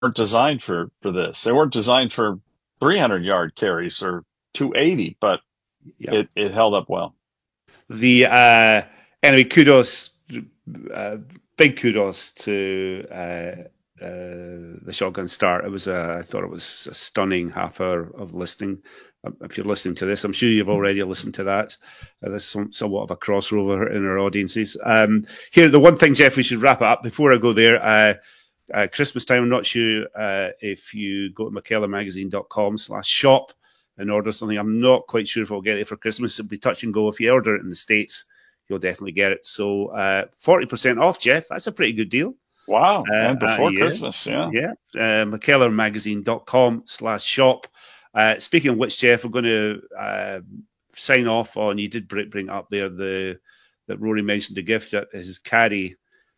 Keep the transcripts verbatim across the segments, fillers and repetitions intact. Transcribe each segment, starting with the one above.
weren't designed for for this. They weren't designed for three hundred yard carries or two eighty, but Yeah. it it held up well. The uh, anyway, kudos, uh, big kudos to uh, uh, the Shotgun Start. It was a, I thought it was a stunning half hour of listening. Um, If you're listening to this, I'm sure you've already listened to that. Uh, there's some, somewhat of a crossover in our audiences. Um, here, the one thing, Jeff, we should wrap it up before I go there. Uh, uh, Christmas time, I'm not sure uh, if you go to mckellarmagazine.com slash shop and order something. I'm not quite sure if I'll get it for Christmas. It'll be touch and go. If you order it in the States, you'll definitely get it. So uh, forty percent off, Jeff. That's a pretty good deal. Wow. Uh, And uh, before yeah, Christmas, yeah. yeah. Uh, mckellarmagazine.com slash shop. Uh, speaking of which, Jeff, we're going to uh, sign off on, you did bring up there the that Rory mentioned the gift that his caddy,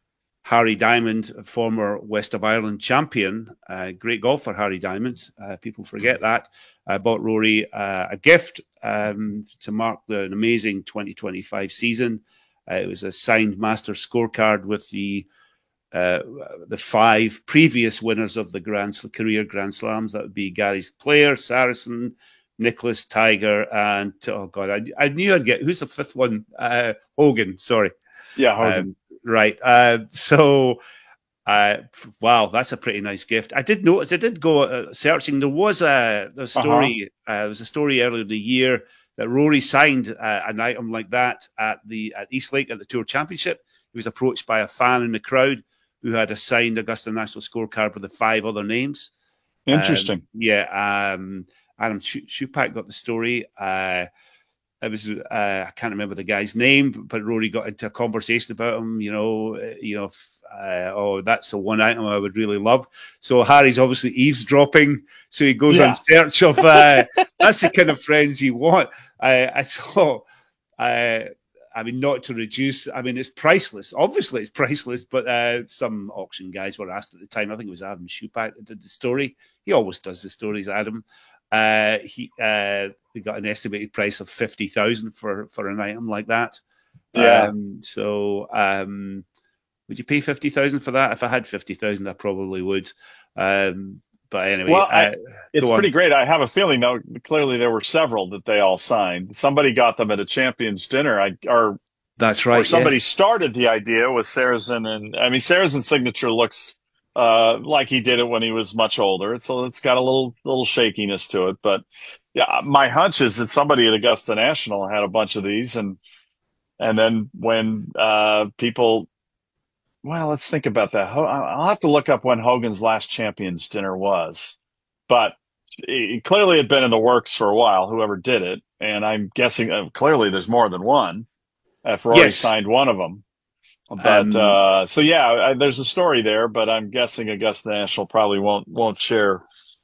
Harry Diamond, former West of Ireland champion, uh, great golfer, Harry Diamond. Uh, people forget that. I uh, bought Rory uh, a gift um, to mark the, an amazing twenty twenty-five season. Uh, it was a signed master scorecard with the uh, the five previous winners of the Grand career Grand Slams. That would be Gary Player, Saracen, Nicholas, Tiger, and oh god, I, I knew I'd get who's the fifth one? Uh, Hogan. Sorry. Yeah, Hogan. Um, right. Uh, so, uh, wow, that's a pretty nice gift. I did notice. I did go uh, searching. There was a, a story. Uh-huh. Uh, there was a story earlier in the year that Rory signed uh, an item like that at the at Eastlake at the Tour Championship. He was approached by a fan in the crowd who had a signed Augusta National scorecard with the five other names. Interesting. Um, yeah. Um, Adam Schupak got the story. Uh, It was uh, I can't remember the guy's name, but Rory got into a conversation about him. You know, you know, uh, oh, that's the one item I would really love. So Harry's obviously eavesdropping, so he goes yeah. on search of. Uh, that's the kind of friends you want. I, I saw. Uh, I mean, not to reduce. I mean, it's priceless. Obviously, it's priceless. But uh, some auction guys were asked at the time. I think it was Adam Schupak that did the story. He always does the stories, Adam. Uh, he uh, we got an estimated price of fifty thousand for for an item like that. Yeah. Um, so um, would you pay fifty thousand for that? If I had fifty thousand, I probably would. Um, but anyway, well, I, uh, it's pretty great. I have a feeling though. Clearly, there were several that they all signed. Somebody got them at a champions dinner. I or that's right. Or somebody yeah. started the idea with Saracen, and I mean Saracen's signature looks uh, like he did it when he was much older. So it's got a little little shakiness to it. But yeah, my hunch is that somebody at Augusta National had a bunch of these, and and then when uh, people, well, let's think about that. I'll have to look up when Hogan's last Champions dinner was, but it clearly had been in the works for a while. Whoever did it, and I'm guessing uh, clearly there's more than one. If Rory yes. signed one of them. But um, uh, so yeah, I, there's a story there, but I'm guessing Augusta National probably won't won't share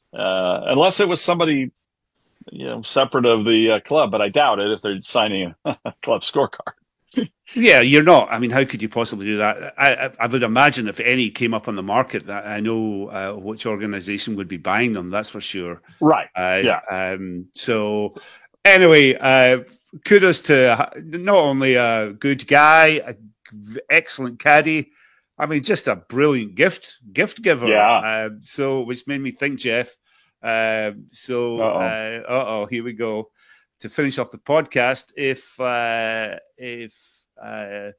uh, unless it was somebody you know separate of the uh, club. But I doubt it if they're signing a club scorecard. Yeah, you're not. I mean, how could you possibly do that? I, I would imagine if any came up on the market, that I know uh, which organisation would be buying them. That's for sure. Right. Uh, yeah. Um, so anyway, uh, kudos to not only a good guy, an excellent caddy. I mean, just a brilliant gift gift giver. Yeah. Uh, so, which made me think, Jeff. Uh, so, uh oh, here we go. To finish off the podcast, if uh, if uh,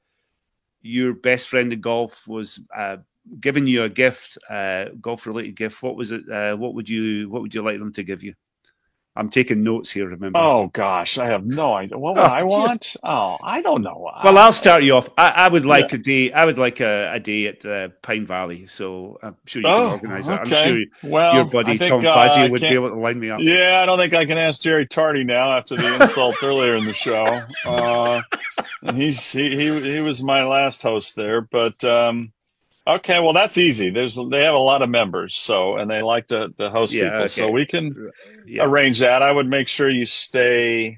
your best friend in golf was uh, giving you a gift, uh, golf related gift, what was it? Uh, what would you What would you like them to give you? I'm taking notes here, remember? Oh, gosh, I have no idea. What would oh, I want? Just... Oh, I don't know. Well, I'll start you off. I, I would like yeah. a day. I would like a, a day at uh, Pine Valley. So I'm sure you can oh, organise that. Okay. I'm sure well, your buddy think, Tom uh, Fazio would be able to line me up. Yeah, I don't think I can ask Jerry Tardy now after the insult earlier in the show. Uh, and he's he, he he was my last host there, but um, okay, well that's easy. There's they have a lot of members, so and they like to, to host yeah, people, okay. so we can yeah. arrange that. I would make sure you stay.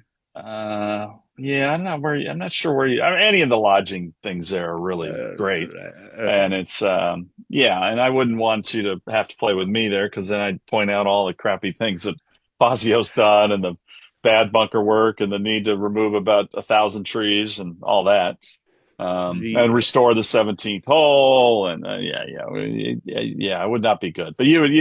Uh, yeah, I'm not where I'm not sure where you. I mean, any of the lodging things there are really uh, great, okay. and it's um, yeah. And I wouldn't want you to have to play with me there because then I'd point out all the crappy things that Fazio's done and the bad bunker work and the need to remove about a thousand trees and all that. um, and The restore the seventeenth hole. And uh, yeah, yeah, yeah, yeah, it would not be good. But you,